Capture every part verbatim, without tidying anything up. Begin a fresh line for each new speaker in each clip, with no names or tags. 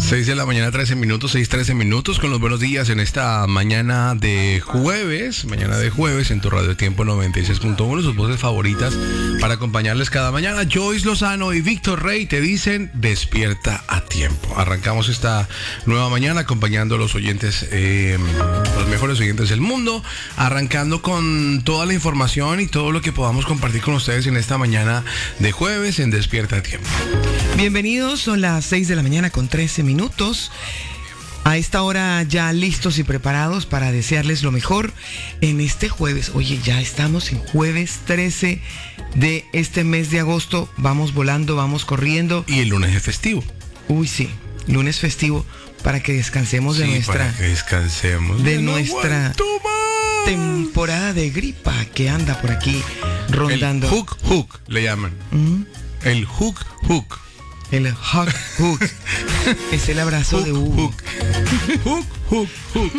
seis de la mañana, trece minutos, seis, trece minutos, con los buenos días en esta mañana de jueves, mañana de jueves en tu Radio Tiempo noventa y seis punto uno, sus voces favoritas para acompañarles cada mañana. Joyce Lozano y Víctor Rey te dicen despierta a tiempo. Arrancamos esta nueva mañana acompañando a los oyentes, eh, los mejores oyentes del mundo, arrancando con toda la información y todo lo que podamos compartir con ustedes en esta mañana de jueves en Despierta a Tiempo.
Bienvenidos, son las seis de la mañana con trece minutos. A esta hora ya listos y preparados para desearles lo mejor en este jueves. Oye, ya estamos en jueves trece de este mes de agosto. Vamos volando, vamos corriendo.
Y el lunes es festivo.
Uy, sí, lunes festivo para que descansemos de
sí,
nuestra...
para que descansemos.
De
no
nuestra temporada de gripa que anda por aquí rondando.
El hook hook le llaman.
¿Mm?
El hook hook.
El hug hook. Es el abrazo
hook,
de Hugo.
Hook. Hook, hook, hook.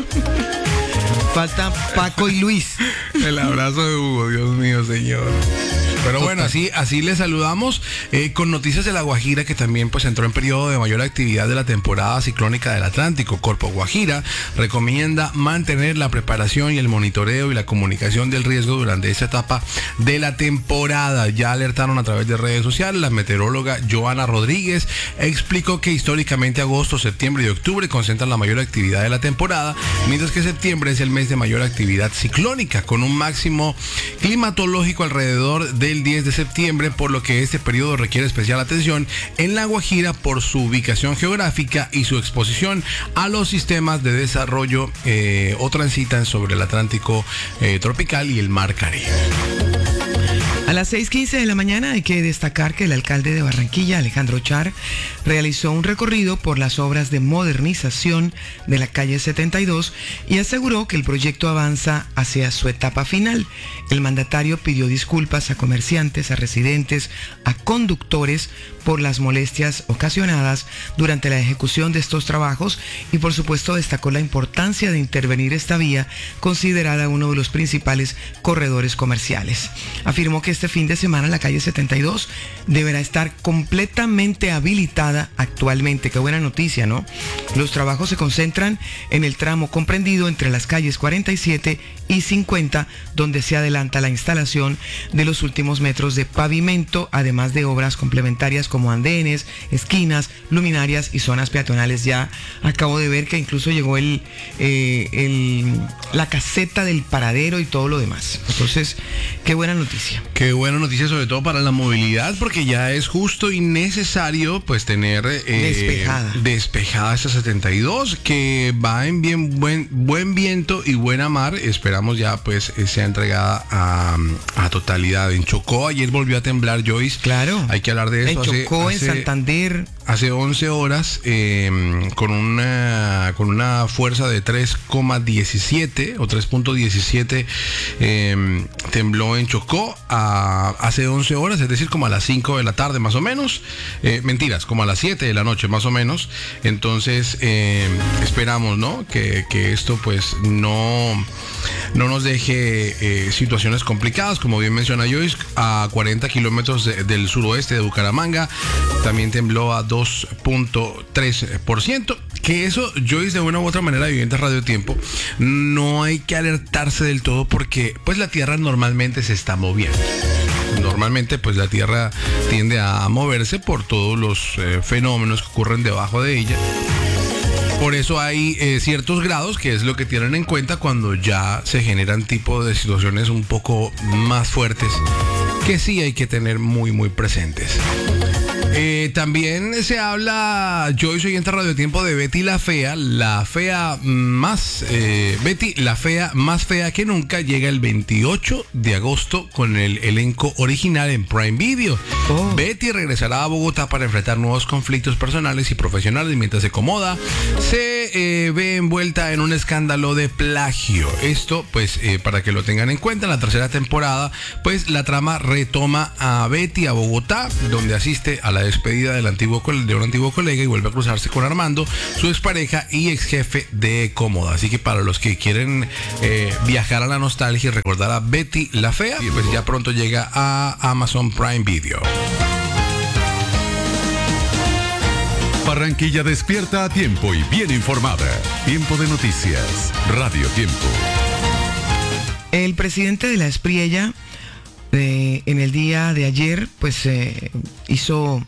Falta Paco y Luis.
El abrazo de Hugo, Dios mío, señor. Pero bueno, así, así les saludamos eh, con noticias de La Guajira, que también pues entró en periodo de mayor actividad de la temporada ciclónica del Atlántico. Corpo Guajira recomienda mantener la preparación y el monitoreo y la comunicación del riesgo durante esta etapa de la temporada. Ya alertaron a través de redes sociales. La meteoróloga Joana Rodríguez explicó que históricamente agosto, septiembre y octubre concentran la mayor actividad de la temporada, mientras que septiembre es el mes de mayor actividad ciclónica, con un máximo climatológico alrededor del diez de septiembre, por lo que este periodo requiere especial atención en La Guajira por su ubicación geográfica y su exposición a los sistemas de desarrollo eh, o transitan sobre el Atlántico eh, tropical y el Mar Caribe.
A las seis quince de la mañana hay que destacar que el alcalde de Barranquilla, Alejandro Char, realizó un recorrido por las obras de modernización de la calle setenta y dos y aseguró que el proyecto avanza hacia su etapa final. El mandatario pidió disculpas a comerciantes, a residentes, a conductores por las molestias ocasionadas durante la ejecución de estos trabajos y por supuesto destacó la importancia de intervenir esta vía, considerada uno de los principales corredores comerciales. Afirmó que este fin de semana la calle setenta y dos deberá estar completamente habilitada actualmente. Qué buena noticia, ¿no? Los trabajos se concentran en el tramo comprendido entre las calles cuarenta y siete y cincuenta, donde se adelanta la instalación de los últimos metros de pavimento, además de obras complementarias como andenes, esquinas, luminarias y zonas peatonales. Ya acabo de ver que incluso llegó el, eh, el la caseta del paradero y todo lo demás. Entonces, qué buena noticia.
Qué buena noticia, sobre todo para la movilidad, porque ya es justo y necesario pues tener eh,
despejada.
despejada esta setenta y dos, que va en bien buen buen viento y buena mar. Esperamos ya pues sea entregada a, a totalidad. En Chocó ayer volvió a temblar, Joyce.
Claro.
Hay que hablar de eso.
En Chocó, hace, en hace, Santander.
Hace once horas, eh, con una con una fuerza de tres coma diecisiete o tres punto diecisiete, eh, tembló en Chocó. A, hace once horas, es decir, como a las cinco de la tarde más o menos. Eh, mentiras, como a las siete de la noche más o menos. Entonces, eh, esperamos, ¿no? Que, que esto pues no... no nos deje eh, situaciones complicadas, como bien menciona Joyce. A cuarenta kilómetros de, del suroeste de Bucaramanga también tembló a dos punto tres por ciento, que eso, Joyce, de una u otra manera, viviente Radio Tiempo, no hay que alertarse del todo, porque pues la tierra normalmente se está moviendo. Normalmente pues la tierra tiende a moverse por todos los eh, fenómenos que ocurren debajo de ella. Por eso hay eh, ciertos grados, que es lo que tienen en cuenta cuando ya se generan tipo de situaciones un poco más fuertes, que sí hay que tener muy muy presentes. Eh, también se habla, Joyce, hoy en Radio Tiempo, de Betty la Fea. La fea más, eh, Betty la Fea más fea que nunca llega el veintiocho de agosto con el elenco original en Prime Video. Oh. Betty regresará a Bogotá para enfrentar nuevos conflictos personales y profesionales mientras se acomoda. Se eh, ve envuelta en un escándalo de plagio. Esto, pues, eh, para que lo tengan en cuenta, en la tercera temporada, pues la trama retoma a Betty a Bogotá, donde asiste a la despedida del antiguo, de un antiguo colega y vuelve a cruzarse con Armando, su expareja y ex jefe de Cómoda. Así que para los que quieren eh, viajar a la nostalgia y recordar a Betty la Fea, pues ya pronto llega a Amazon Prime Video.
Barranquilla despierta a tiempo y bien informada. Tiempo de noticias. Radio Tiempo.
El presidente de la Espriella eh, en el día de ayer pues eh, hizo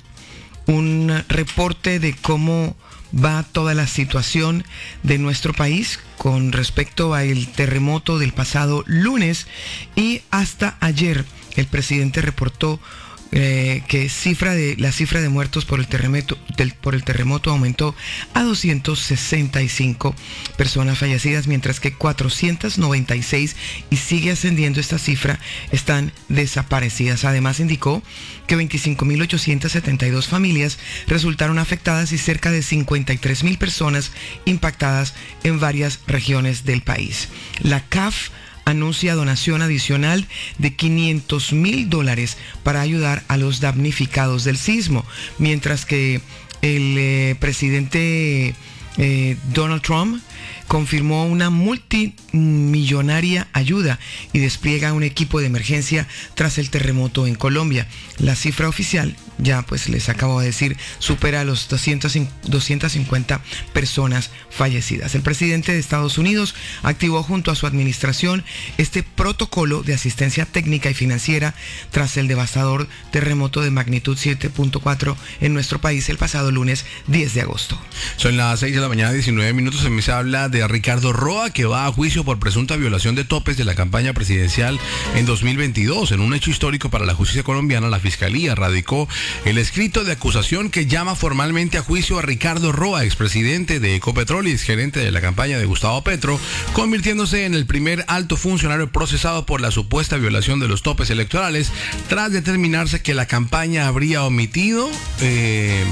un reporte de cómo va toda la situación de nuestro país con respecto al terremoto del pasado lunes, y hasta ayer el presidente reportó Eh, que cifra de, la cifra de muertos por el terremoto, del, por el terremoto aumentó a doscientas sesenta y cinco personas fallecidas, mientras que cuatrocientas noventa y seis, y sigue ascendiendo esta cifra, están desaparecidas. Además indicó que veinticinco mil ochocientas setenta y dos familias resultaron afectadas y cerca de cincuenta y tres mil personas impactadas en varias regiones del país. La C A F anuncia donación adicional de quinientos mil dólares para ayudar a los damnificados del sismo, mientras que el eh, presidente eh, Donald Trump confirmó una multimillonaria ayuda y despliega un equipo de emergencia tras el terremoto en Colombia. La cifra oficial, ya pues les acabo de decir, supera los doscientas cincuenta personas fallecidas. El presidente de Estados Unidos activó junto a su administración este protocolo de asistencia técnica y financiera tras el devastador terremoto de magnitud siete punto cuatro en nuestro país el pasado lunes diez de agosto.
Son las seis de la mañana, diecinueve minutos. Se me habla de Ricardo Roa, que va a juicio por presunta violación de topes de la campaña presidencial en dos mil veintidós. En un hecho histórico para la justicia colombiana, la Fiscalía radicó el escrito de acusación que llama formalmente a juicio a Ricardo Roa, expresidente de Ecopetrol y exgerente de la campaña de Gustavo Petro, convirtiéndose en el primer alto funcionario procesado por la supuesta violación de los topes electorales, tras determinarse que la campaña habría omitido eh,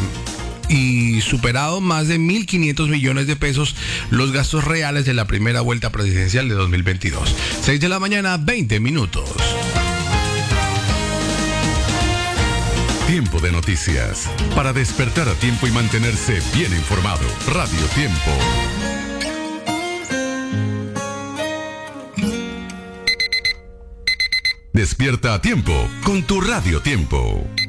y superado más de mil quinientos millones de pesos los gastos reales de la primera vuelta presidencial de dos mil veintidós. seis de la mañana, veinte minutos.
Tiempo de noticias. Para despertar a tiempo y mantenerse bien informado. Radio Tiempo. Despierta a tiempo con tu Radio Tiempo.